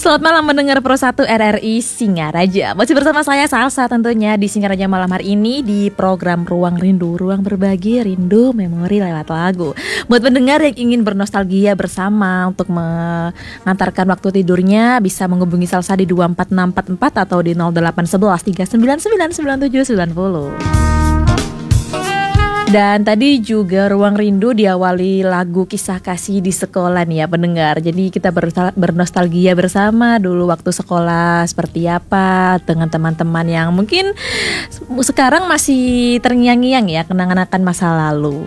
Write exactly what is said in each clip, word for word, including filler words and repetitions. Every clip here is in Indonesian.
Selamat malam mendengar Pro satu R R I Singaraja. Masih bersama saya Salsa tentunya di Singaraja malam hari ini di program Ruang Rindu, Ruang Berbagi Rindu Memori lewat lagu. Buat pendengar yang ingin bernostalgia bersama untuk mengantarkan waktu tidurnya, bisa menghubungi Salsa di dua empat enam empat empat atau di nol delapan satu satu tiga sembilan sembilan sembilan tujuh sembilan nol. Dan tadi juga Ruang Rindu diawali lagu Kisah Kasih di Sekolah nih ya pendengar. Jadi kita bernostalgia bersama dulu waktu sekolah seperti apa dengan teman-teman yang mungkin sekarang masih terngiang-ngiang ya kenang-kenangan masa lalu.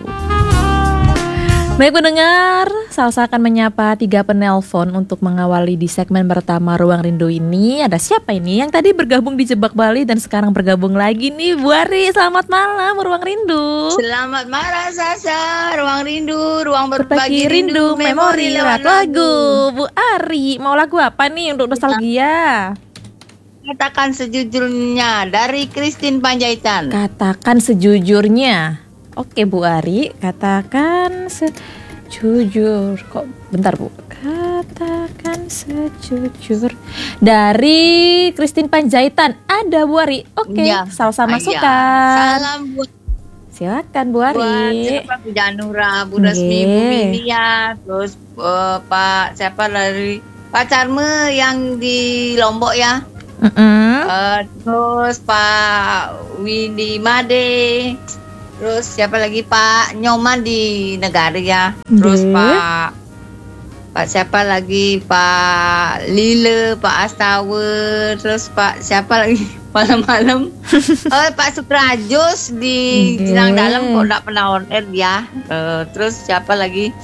Baik pendengar, Salsa akan menyapa tiga penelpon untuk mengawali di segmen pertama Ruang Rindu ini. Ada siapa ini yang tadi bergabung di Jebak Bali dan sekarang bergabung lagi nih? Bu Ari, selamat malam Ruang Rindu. Selamat malam Salsa, Ruang Rindu, Ruang Berbagi, Berbagi Rindu, Rindu Memori lewat lagu. Bu Ari, mau lagu apa nih untuk nostalgia? Katakan Sejujurnya dari Christine Panjaitan. Katakan Sejujurnya. Oke Bu Ari, katakan sejujur. Kok bentar Bu. Katakan sejujur dari Christine Panjaitan. Ada Bu Ari. Oke, ya, Salsa masukkan. Salam buat silakan Bu Ari. Buat siapa Bu Janura, Bu Resmi, Bu Minia, terus uh, Pak siapa dari Pak Charme yang di Lombok ya. Mm-hmm. Uh, terus Pak Windy Made. Terus siapa lagi Pak Nyoman di Negara ya. Terus okay. Pak Pak siapa lagi Pak Lile, Pak Astawa. Terus Pak siapa lagi malam-malam oh, Pak Sukrajos di okay. Jinang Dalam kok enggak pernah on air ya. uh, Terus siapa lagi.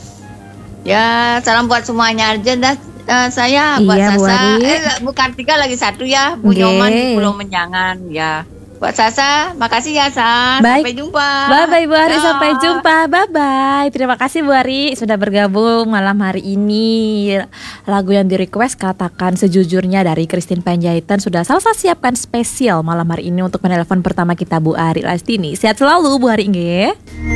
Ya salam buat semuanya aja dah. Uh, saya buat iya, Sasa Bu Eh Bu Kartika lagi satu ya. Bu okay. Nyoman di Pulau Menjangan ya. Buat Sasa, makasih ya Sasa. Baik. Sampai jumpa. Bye bye Bu Ari, ya. Sampai jumpa. Bye bye. Terima kasih Bu Ari sudah bergabung malam hari ini. Lagu yang di request Katakan Sejujurnya dari Christine Panjaitan sudah Salsa siapkan spesial malam hari ini untuk penelpon pertama kita Bu Ari Lastini. Sehat selalu Bu Ari nggih.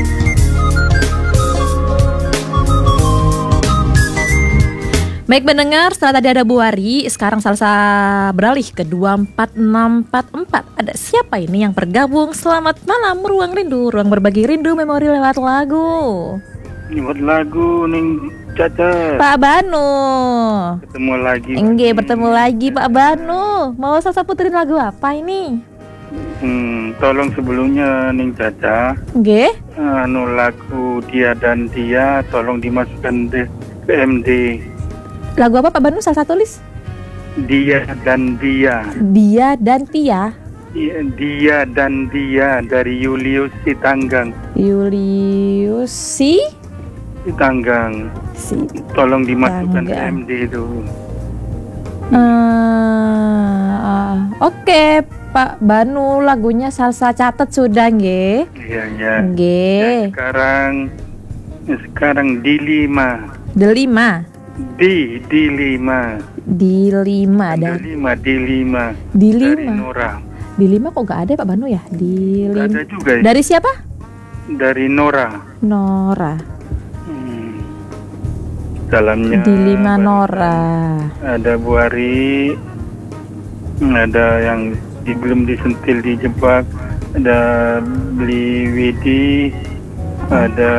Baik mendengar, setelah tadi ada Bu Ari, sekarang Salsa beralih ke dua empat enam empat empat. Ada siapa ini yang bergabung? Selamat malam Ruang Rindu, Ruang Berbagi Rindu Memori lewat lagu. Lewat lagu Ning Caca. Pak Banu. Ketemu lagi. Enggak, bertemu lagi Pak Banu. Mau Salsa puterin lagu apa ini? Hmm, tolong sebelumnya Ning Caca. Enggak. Anu lagu Dia dan Dia tolong dimasukkan ke M D. Lagu apa Pak Banu? Salsa tulis. Dia dan Dia. Dia dan Tia. Dia dan Dia dari Julius Sitanggang. Julius si Sitanggang. Si. Tolong dimasukkan ke M D itu. Uh, uh, Oke okay, Pak Banu, lagunya Salsa catat sudah nggih. Iya ya. Nggih. Ya, sekarang sekarang di lima. Di lima. Di di lima. Di lima dan di lima di lima. Di lima. Dari Nora. Di lima kok gak ada Pak Banu ya? Di lima. Ada juga. Ya? Dari siapa? Dari Nora. Nora. Hmm. Salamnya. Di lima Nora. Ada Bu Ari. Ada yang di, belum disentil di Jebak. Ada Beli Widi. Ada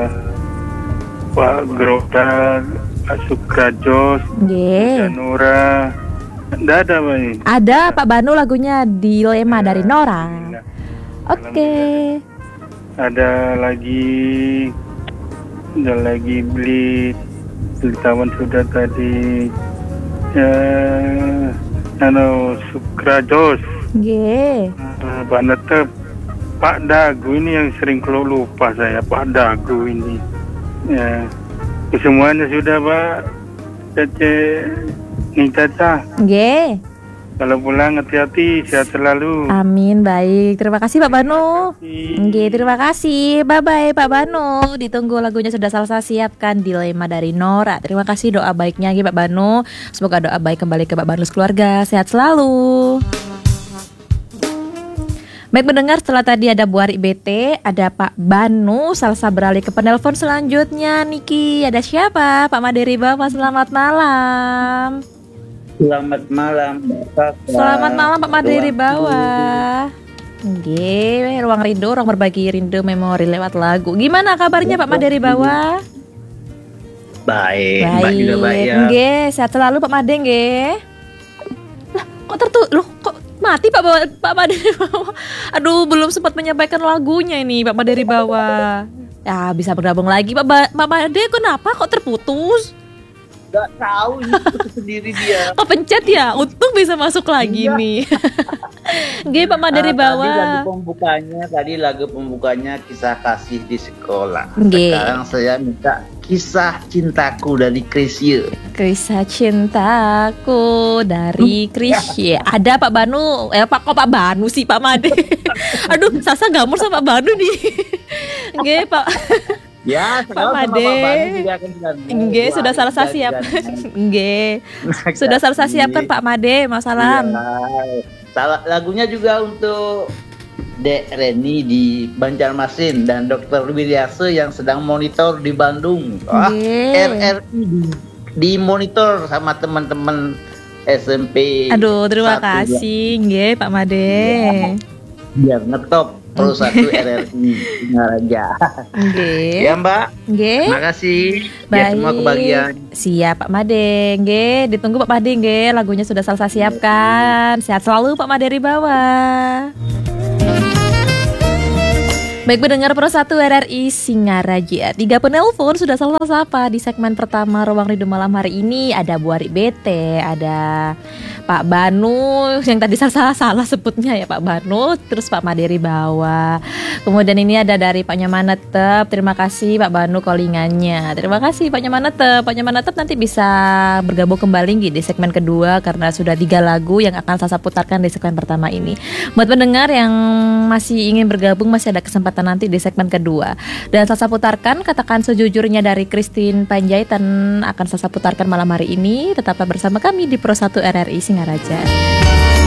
Pak Grota. Pak Sukrajos, yeah. Nora, tidak ada Pak. Ada Pak Banu lagunya Dilema ya, dari Nora. Oke. Okay. Ada lagi, ada lagi beli Tawan sudah tadi. Ya, anu Sukrajos. Yeah. Uh, Pak Netep, Pak Dagu ini yang sering lupa saya, Pak Dagu ini. Ya. Semuanya sudah Pak. Caca Ning Caca. Nggih. Kalau pulang hati-hati, sehat selalu. Amin, baik. Terima kasih Pak Banu. Nggih, terima kasih. Bye bye Pak Banu. Ditunggu lagunya sudah Salsa siapkan Dilema dari Nora. Terima kasih doa baiknya nggih Pak Banu. Semoga doa baik kembali ke Pak Banu keluarga. Sehat selalu. Baik mendengar, setelah tadi ada Bu Ari B T, ada Pak Banu, Salsa beralih ke penelpon selanjutnya. Niki, ada siapa? Pak Maderi Bapak, selamat malam. Selamat malam, Kakak. Selamat malam Pak Made Ruang Ribawa. Nggih, Ruang Rindu, ruang berbagi rindu memori lewat lagu. Gimana kabarnya Pak Made Ribawa? Baik, Mbak juga baik ya. Nggih, sehat selalu Pak Made nggih. Lah, kok tertu loh, kok mati Pak Ba- Pak Made Ribawa? Aduh, belum sempat menyampaikan lagunya ini Pak Made Ribawa. Ya, bisa bergabung lagi Pak ba- Pak Made, kenapa kok terputus? Gak tahu ini putus sendiri dia. Kepencet ya, untung bisa masuk lagi Iya. nih. Nggih Pak Made Ah, Tadi Ribawa. lagu pembukanya, tadi lagu pembukanya kisah kasih di sekolah. Nggih. Sekarang saya minta kisah cintaku dari Krisye. Kisah cintaku dari Krisye. Ada Pak Banu, eh Pak kok Pak Banu sih Pak Made. Aduh, Sasa gamur sama Pak Banu nih. Nggih Pak. Ya, sekarang sama Made. Pak Banu juga akan diganggu. Nggih, sudah Wah, selesai sudah siap. diganggu. Nggih. Sudah selesai siapkan Pak Made, Mas Salam. Iya. Salah lagunya juga untuk Dek Reni di Banjarmasin dan Dokter Wiryase yang sedang monitor di Bandung. Wah, Nggih. R R I di, di monitor sama teman-teman S M P. Aduh, terima satu, kasih nggih Pak Made. Biar ngetop Pro satu R R I Singaraja. Nggih. Ya Mbak, Nggih. terima kasih. Ya Baik. semua kebahagiaan. Siap Pak Made, nggih. Ditunggu Pak Made, nggih. Lagunya sudah selesai siapkan. Sehat selalu Pak Made Ribawa. Baik pendengar Pro satu R R I Singaraja. Tiga penelpon sudah salah sapa di segmen pertama Ruang Rindu malam hari ini. Ada Bu Ari B T, ada Pak Banu yang tadi salah salah sebutnya ya Pak Banu, terus Pak Made Ribawa. Kemudian ini ada dari Pak Nyamanetep. Terima kasih Pak Banu callingannya. Terima kasih Pak Nyamanetep. Pak Nyamanetep nanti bisa bergabung kembali di segmen kedua karena sudah tiga lagu yang akan saya putarkan di segmen pertama ini. Buat pendengar yang masih ingin bergabung masih ada kesempatan nanti di segmen kedua. Dan saya putarkan katakan sejujurnya dari Christine Panjaitan akan saya putarkan malam hari ini. Tetaplah bersama kami di Pro satu R R I Singaraja.